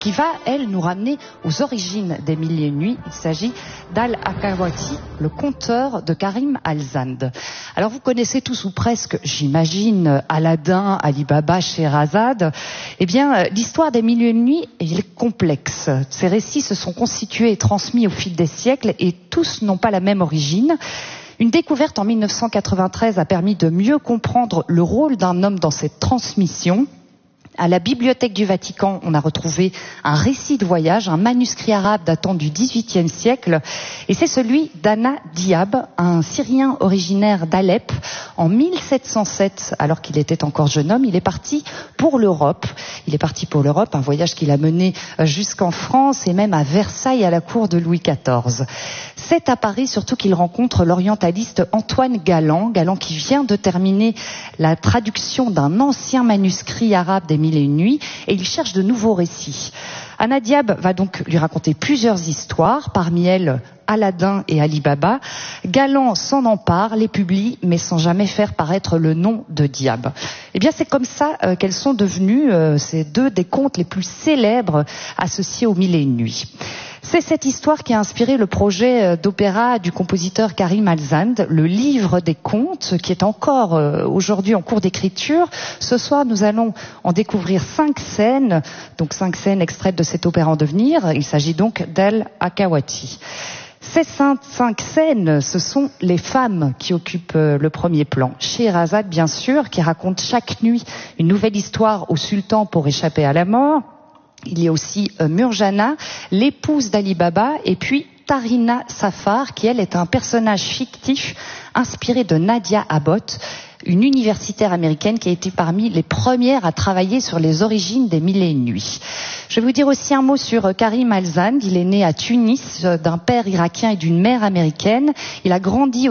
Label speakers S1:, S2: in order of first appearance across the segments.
S1: qui va, elle, nous ramener aux origines des Mille et une nuits. Il s'agit d'Al-Hakawati, le conteur de Karim Al-Zand. Alors vous connaissez tous ou presque, j'imagine, Aladdin, Ali Baba, Scheherazade. Eh bien, l'histoire des Mille et une nuits est complexe. Ces récits se sont constitués et transmis au fil des siècles et tous n'ont pas la même origine. Une découverte en 1993 a permis de mieux comprendre le rôle d'un homme dans cette transmission. À la Bibliothèque du Vatican, on a retrouvé un récit de voyage, un manuscrit arabe datant du XVIIIe siècle, et c'est celui d'Anna Diab, un Syrien originaire d'Alep. En 1707, alors qu'il était encore jeune homme, il est parti pour l'Europe. Un voyage qui l'a mené jusqu'en France et même à Versailles, à la cour de Louis XIV. C'est à Paris surtout qu'il rencontre l'orientaliste Antoine Galland qui vient de terminer la traduction d'un ancien manuscrit arabe des Mille et une nuits, et il cherche de nouveaux récits. Anna Diab va donc lui raconter plusieurs histoires, parmi elles Aladdin et Ali Baba. Galland s'en empare, les publie, mais sans jamais faire paraître le nom de Diab. Eh bien, c'est comme ça qu'elles sont devenues ces deux des contes les plus célèbres associés aux Mille et une nuits. C'est cette histoire qui a inspiré le projet d'opéra du compositeur Karim Al-Zand, le livre des contes, qui est encore aujourd'hui en cours d'écriture. Ce soir, nous allons en découvrir 5 scènes, donc 5 scènes extraites de cet opéra en devenir. Il s'agit donc d'Al-Hakawati. Ces 5 scènes, ce sont les femmes qui occupent le premier plan. Scheherazade, bien sûr, qui raconte chaque nuit une nouvelle histoire au sultan pour échapper à la mort. Il y a aussi Murjana, l'épouse d'Ali Baba, et puis Tarina Safar, qui elle est un personnage fictif inspiré de Nadia Abbott, une universitaire américaine qui a été parmi les premières à travailler sur les origines des Mille et une nuits. Je vais vous dire aussi un mot sur Karim Al-Zand. Il est né à Tunis d'un père irakien et d'une mère américaine. Il a grandi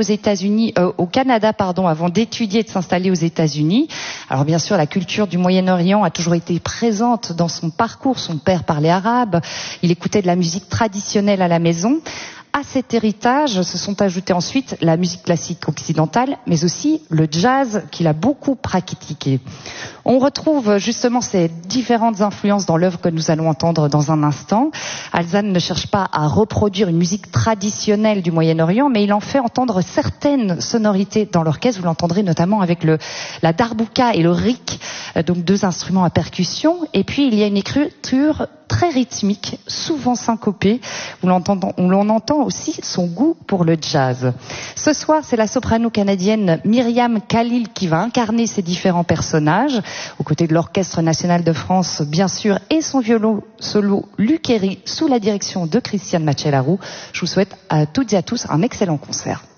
S1: au Canada, avant d'étudier et de s'installer aux États-Unis. Alors bien sûr, la culture du Moyen-Orient a toujours été présente dans son parcours. Son père parlait arabe. Il écoutait de la musique traditionnelle à la maison. À cet héritage se sont ajoutées ensuite la musique classique occidentale, mais aussi le jazz qu'il a beaucoup pratiqué. On retrouve justement ces différentes influences dans l'œuvre que nous allons entendre dans un instant. Al-Zand ne cherche pas à reproduire une musique traditionnelle du Moyen-Orient, mais il en fait entendre certaines sonorités dans l'orchestre. Vous l'entendrez notamment avec la darbouka et le rik, donc 2 instruments à percussion. Et puis il y a une écriture très rythmique, souvent syncopée, où l'on entend aussi son goût pour le jazz. Ce soir, c'est la soprano canadienne Myriam Khalil qui va incarner ces différents personnages, aux côtés de l'Orchestre national de France, bien sûr, et son violon solo Luc Herry, sous la direction de Christiane Machelarou. Je vous souhaite à toutes et à tous un excellent concert.